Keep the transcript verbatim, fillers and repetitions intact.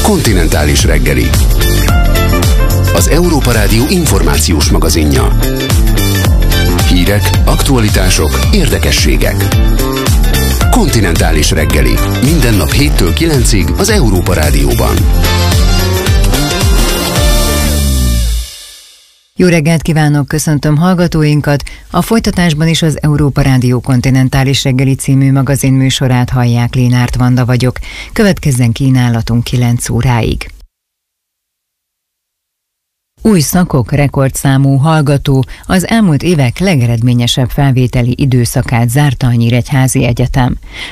Kontinentális reggeli. Az Európa Rádió információs magazinja. Hírek, aktualitások, érdekességek. Kontinentális reggeli. Minden nap héttől kilencig az Európa Rádióban. Jó reggelt kívánok, köszöntöm hallgatóinkat! A folytatásban is az Európa Rádió Kontinentális reggeli című magazin műsorát hallják, Lénárt Vanda vagyok. Következzen kínálatunk kilenc óráig. Új szakok rekordszámú hallgató, az elmúlt évek legeredményesebb felvételi időszakát zárta a Nyíregyházi Egyetem.